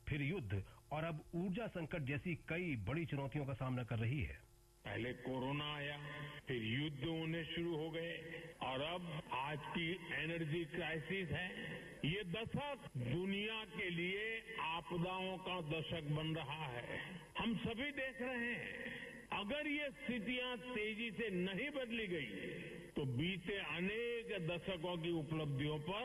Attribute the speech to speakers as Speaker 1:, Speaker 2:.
Speaker 1: फिर युद्ध और अब ऊर्जा संकट जैसी कई बड़ी चुनौतियों का सामना कर रही है।
Speaker 2: पहले कोरोना आया, फिर युद्ध होने शुरू हो गए और अब आज की एनर्जी क्राइसिस है। ये दशक दुनिया के लिए आपदाओं का दशक बन रहा है। हम सभी देख रहे हैं, अगर ये स्थितियां तेजी से नहीं बदली गई तो बीते अनेक दशकों की उपलब्धियों पर